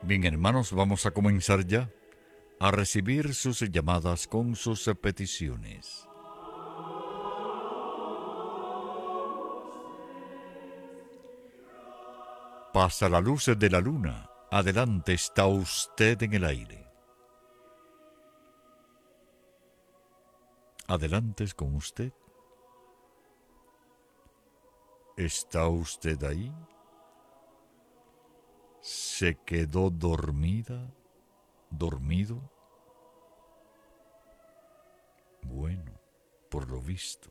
Bien, hermanos, vamos a comenzar ya a recibir sus llamadas con sus peticiones. Pasa la luz de la luna. Adelante, está usted en el aire. Adelante es con usted. ¿Está usted ahí? ¿Se quedó dormida? ¿Dormido? Bueno, por lo visto.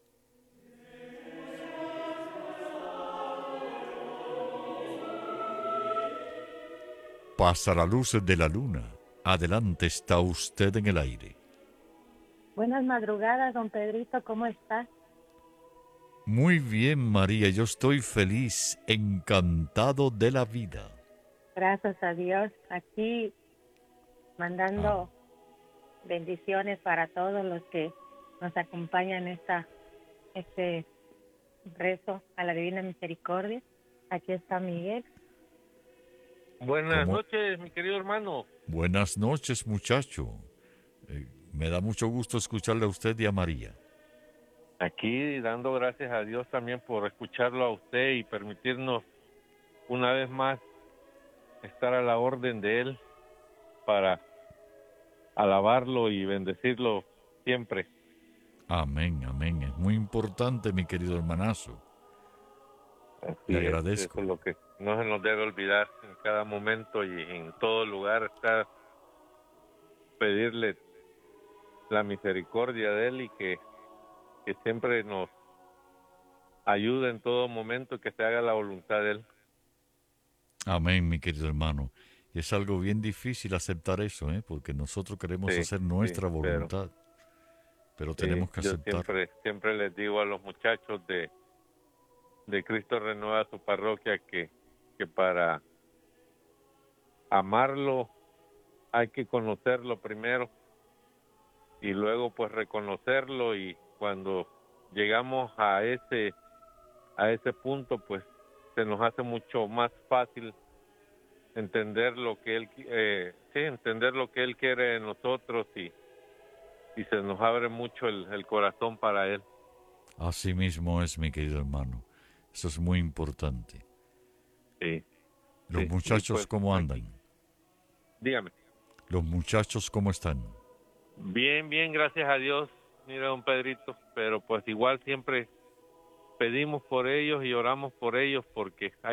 Pasa la luz de la luna. Adelante, está usted en el aire. Buenas madrugadas, don Pedrito, ¿cómo está? Muy bien, María, yo estoy feliz, encantado de la vida. Gracias a Dios, aquí Ah, mandando bendiciones para todos los que nos acompañan en este rezo a la Divina Misericordia. Aquí está Miguel. Buenas ¿cómo? noches, mi querido hermano. Buenas noches, muchacho. Me da mucho gusto escucharle a usted y a María. Aquí dando gracias a Dios también por escucharlo a usted y permitirnos una vez más estar a la orden de Él para alabarlo y bendecirlo siempre. Amén, amén. Es muy importante, mi querido hermanazo. Así Le es, eso agradezco. es lo que no se nos debe olvidar en cada momento y en todo lugar está pedirle la misericordia de Él y que siempre nos ayude en todo momento y que se haga la voluntad de Él. Amén, mi querido hermano. Y es algo bien difícil aceptar eso, porque nosotros queremos Sí, hacer sí, nuestra pero voluntad, pero tenemos que yo aceptar. siempre les digo a los muchachos de Cristo Renueva su parroquia que para amarlo hay que conocerlo primero y luego pues reconocerlo, y cuando llegamos a ese punto pues se nos hace mucho más fácil entender lo que entender lo que él quiere de nosotros, y se nos abre mucho el corazón para él. Así mismo es, mi querido hermano. Eso es muy importante. Sí, Los sí, y muchachos, pues ¿cómo aquí, andan? dígame. Los muchachos, ¿cómo están? Bien, bien, gracias a Dios, mira, don Pedrito, pero pues igual siempre pedimos por ellos y oramos por ellos porque